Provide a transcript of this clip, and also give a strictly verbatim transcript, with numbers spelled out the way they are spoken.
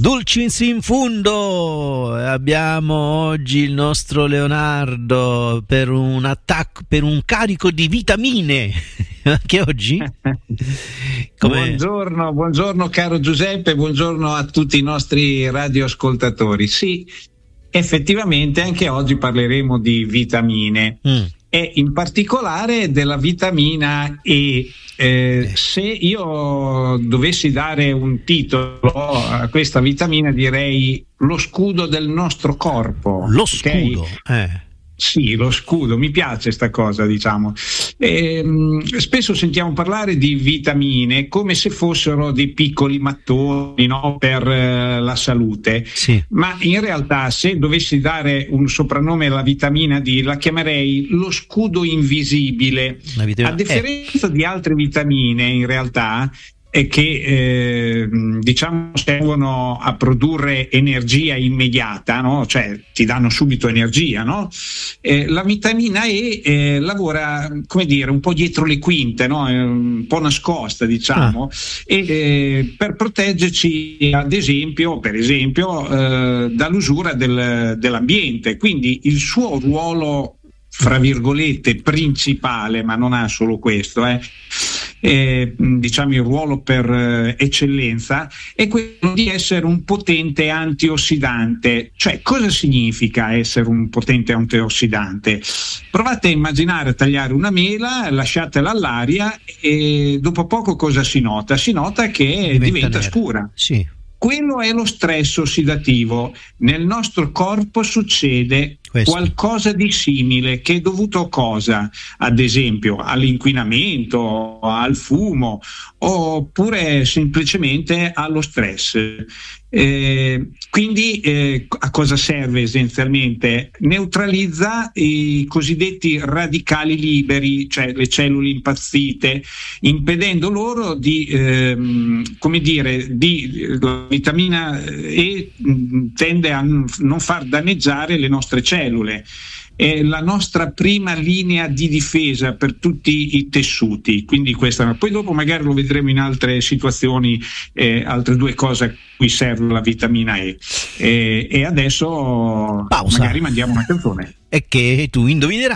Dulcis in fundo, abbiamo oggi il nostro Leonardo per un attacco, per un carico di vitamine. Anche oggi? Com'è? Buongiorno, buongiorno caro Giuseppe, buongiorno a tutti i nostri radioascoltatori. Sì, effettivamente anche oggi parleremo di vitamine. Mm. E in particolare della vitamina E. Eh, se io dovessi dare un titolo a questa vitamina, direi lo scudo del nostro corpo. Lo okay? scudo? Eh. Sì, lo scudo, mi piace sta cosa, diciamo. E, mh, spesso sentiamo parlare di vitamine come se fossero dei piccoli mattoni, no, per eh, la salute, sì. Ma in realtà se dovessi dare un soprannome alla vitamina D la chiamerei lo scudo invisibile. Vitamina... A differenza eh. di altre vitamine, in realtà, e che eh, diciamo servono a produrre energia immediata, no? Cioè ti danno subito energia, no? Eh, la vitamina E eh, lavora, come dire, un po' dietro le quinte, no? È un po' nascosta, diciamo, ah. e eh, per proteggerci, ad esempio, per esempio, eh, dall'usura del, dell'ambiente. Quindi il suo ruolo, fra virgolette, principale, ma non ha solo questo, eh. Eh, diciamo il ruolo per eh, eccellenza è quello di essere un potente antiossidante. Cioè, cosa significa essere un potente antiossidante? Provate a immaginare a tagliare una mela, lasciatela all'aria e dopo poco cosa si nota? Si nota che diventa, diventa scura. Sì. Quello è lo stress ossidativo. Nel nostro corpo succede Questo. qualcosa di simile, che è dovuto a cosa? Ad esempio all'inquinamento, al fumo, oppure semplicemente allo stress. Eh, quindi eh, a cosa serve essenzialmente? Neutralizza i cosiddetti radicali liberi, cioè le cellule impazzite, impedendo loro di, ehm, come dire, di, la vitamina E tende a non far danneggiare le nostre cellule. È la nostra prima linea di difesa per tutti i tessuti, quindi questa, poi dopo magari lo vedremo in altre situazioni, eh, altre due cose a cui serve la vitamina E. E, e adesso Pausa. Magari mandiamo una canzone. E che tu indovinerai.